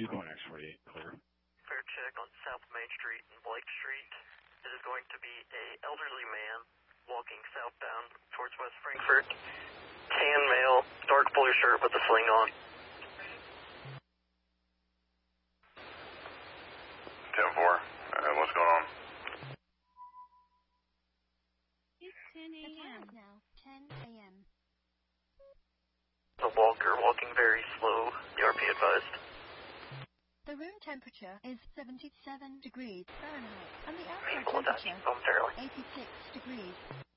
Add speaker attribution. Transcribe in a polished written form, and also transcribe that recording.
Speaker 1: Yukon X48, clear.
Speaker 2: Clear check on South Main Street and Blake Street. It is going to be a elderly man walking southbound towards West Frankfort. Tan male, dark blue shirt with a sling on.
Speaker 3: 10-4, what's going on?
Speaker 4: It's 10 a.m. now. 10 a.m.
Speaker 2: The walker walking very slow. The RP advised.
Speaker 4: The room temperature is 77 degrees Fahrenheit, and the outside
Speaker 2: Meaningful attachment
Speaker 4: temperature
Speaker 2: momentarily.
Speaker 4: 86 degrees.